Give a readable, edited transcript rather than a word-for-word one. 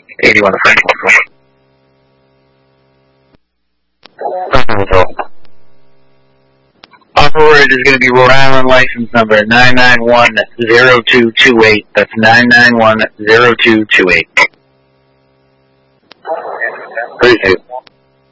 81 Franklin. Operator is going to be Rhode Island license number 9910228. That's 9910228. 32.